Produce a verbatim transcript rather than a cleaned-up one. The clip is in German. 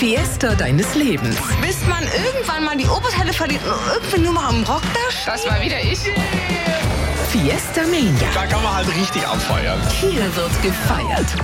Fiesta deines Lebens. Bis man irgendwann mal die Oberteile verliert und irgendwie nur mal am Rock da. Das war wieder ich. Fiesta Mania. Da kann man halt richtig abfeiern. Hier wird gefeiert.